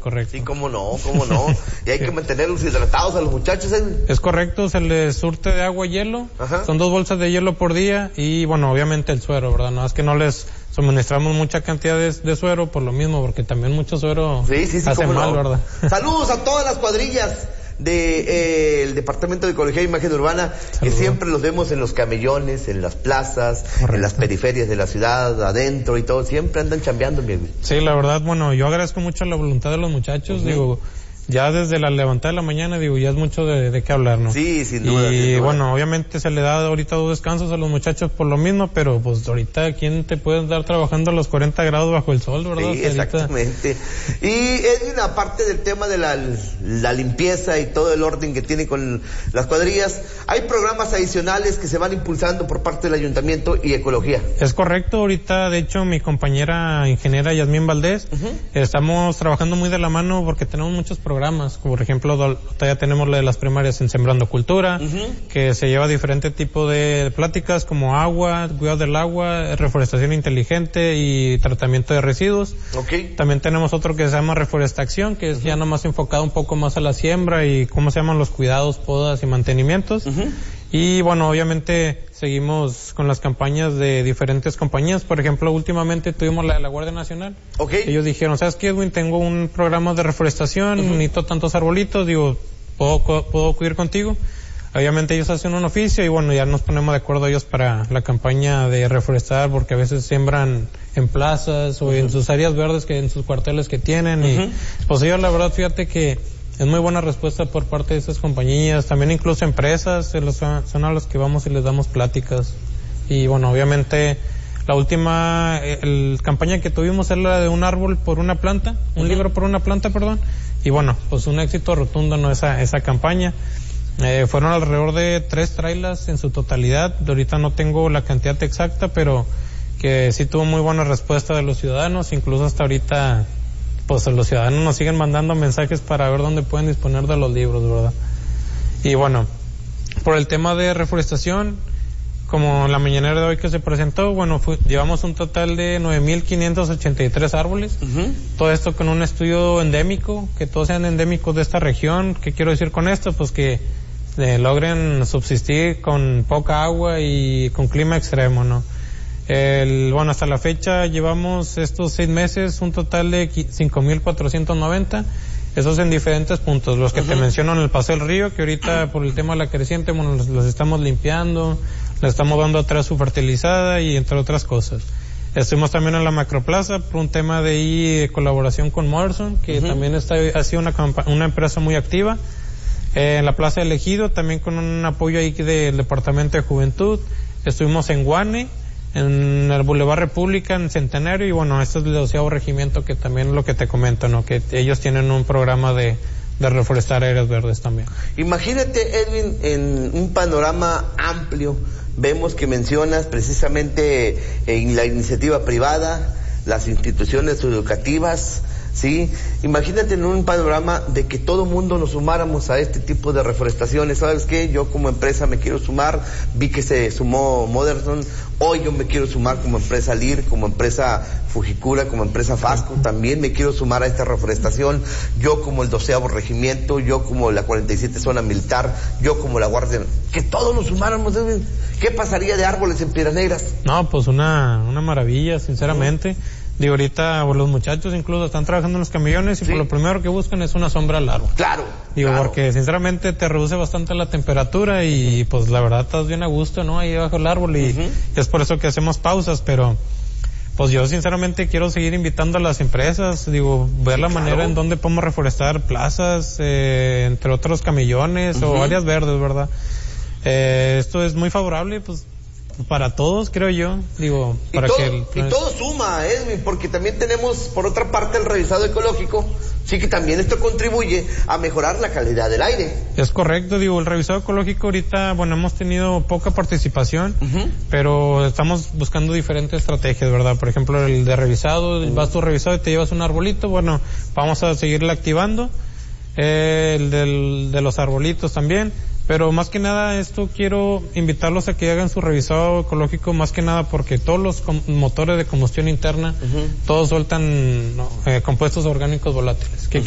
correcto. Sí, cómo no. Y hay que mantenerlos hidratados a los muchachos, Edwin. Es correcto, se les surte de agua y hielo. Ajá. Son 2 bolsas de hielo por día y bueno, obviamente el suero, ¿verdad? No es que no les suministramos mucha cantidad de suero por lo mismo, porque también mucho suero hace mal, ¿verdad? Saludos a todas las cuadrillas el Departamento de Ecología e Imagen Urbana. Saludos. Que siempre los vemos en los camellones, en las plazas, correcto, en las periferias de la ciudad, adentro y todo, siempre andan chambeando, mi amigo. Sí, la verdad, bueno, yo agradezco mucho la voluntad de los muchachos, digo, ya desde la levantada de la mañana, digo, ya es mucho de qué hablar, ¿no? Sí, sin duda. Y bueno, obviamente se le da ahorita 2 descansos a los muchachos por lo mismo, pero pues ahorita, ¿quién te puede estar trabajando a los 40 grados bajo el sol, verdad? Sí, exactamente. Y Edwin, aparte del tema de la limpieza y todo el orden que tiene con las cuadrillas, hay programas adicionales que se van impulsando por parte del Ayuntamiento y Ecología. Es correcto, ahorita, de hecho, mi compañera ingeniera Yasmín Valdés, estamos trabajando muy de la mano porque tenemos muchos programas, como por ejemplo, todavía tenemos la de las primarias en Sembrando Cultura, que se lleva diferente tipo de pláticas como agua, cuidado del agua, reforestación inteligente y tratamiento de residuos. También tenemos otro que se llama Reforestación, que es ya nomás enfocado un poco más a la siembra y cómo se llaman los cuidados, podas y mantenimientos. Y bueno, obviamente seguimos con las campañas de diferentes compañías. Por ejemplo, últimamente tuvimos la de la Guardia Nacional. Ellos dijeron, ¿sabes qué, Edwin? Tengo un programa de reforestación, necesito tantos arbolitos, digo, ¿puedo acudir contigo? Obviamente ellos hacen un oficio y bueno, ya nos ponemos de acuerdo ellos para la campaña de reforestar, porque a veces siembran en plazas o en sus áreas verdes, que en sus cuarteles que tienen. Y pues ellos, la verdad, fíjate que es muy buena respuesta por parte de esas compañías, también incluso empresas, son a los que vamos y les damos pláticas. Y bueno, obviamente la última campaña que tuvimos era la de un árbol por una planta, un libro por una planta, perdón. Y bueno, pues un éxito rotundo, ¿no? Esa campaña. Fueron alrededor de 3 trailers en su totalidad. De ahorita no tengo la cantidad exacta, pero que sí tuvo muy buena respuesta de los ciudadanos, incluso hasta ahorita pues los ciudadanos nos siguen mandando mensajes para ver dónde pueden disponer de los libros, ¿verdad? Y bueno, por el tema de reforestación, como en la mañanera de hoy que se presentó, bueno, llevamos un total de 9,583 árboles. Todo esto con un estudio endémico, que todos sean endémicos de esta región. ¿Qué quiero decir con esto? Pues que logren subsistir con poca agua y con clima extremo, ¿no? Bueno, hasta la fecha llevamos estos 6 meses un total de 5,490, esos en diferentes puntos, los que te menciono en el Paseo del Río, que ahorita por el tema de la creciente, bueno, los estamos limpiando, le estamos dando atrás su fertilizada y entre otras cosas. Estuvimos también en la Macroplaza por un tema de colaboración con Morrison, que también ha sido una empresa muy activa. En la Plaza del Ejido, también con un apoyo ahí del Departamento de Juventud. Estuvimos en Guane, en el Boulevard República, en Centenario, y bueno, este es el 12º regimiento, que también lo que te comento, ¿no? Que ellos tienen un programa de reforestar áreas verdes también. Imagínate, Edwin, en un panorama amplio, vemos que mencionas precisamente en la iniciativa privada, las instituciones educativas, ¿sí? Imagínate en un panorama de que todo mundo nos sumáramos a este tipo de reforestaciones. ¿Sabes qué? Yo como empresa me quiero sumar, vi que se sumó Moderson, hoy yo me quiero sumar como empresa LIR, como empresa Fujikura, como empresa Fasco, también me quiero sumar a esta reforestación, yo como el 12º regimiento, yo como la 47 zona militar, yo como la Guardia, que todos nos sumáramos. ¿Qué pasaría de árboles en Piedras Negras? No, pues una maravilla, sinceramente. Digo, ahorita los muchachos incluso están trabajando en los camellones y por lo primero que buscan es una sombra al árbol. Claro. Digo, porque sinceramente te reduce bastante la temperatura y pues la verdad estás bien a gusto, ¿no? Ahí bajo el árbol y es por eso que hacemos pausas, pero pues yo sinceramente quiero seguir invitando a las empresas, digo, ver la manera en donde podemos reforestar plazas, entre otros camellones o áreas verdes, ¿verdad? Esto es muy favorable, pues, para todos, creo yo, digo, para y todo suma, Edwin, porque también tenemos, por otra parte, el revisado ecológico, sí, que también esto contribuye a mejorar la calidad del aire. Es correcto, digo, el revisado ecológico ahorita, bueno, hemos tenido poca participación, pero estamos buscando diferentes estrategias, ¿verdad? Por ejemplo, el de revisado, vas tú revisado y te llevas un arbolito, bueno, vamos a seguirle activando, el de los arbolitos también. Pero más que nada esto quiero invitarlos a que hagan su revisado ecológico, más que nada porque todos los motores de combustión interna, todos sueltan compuestos orgánicos volátiles.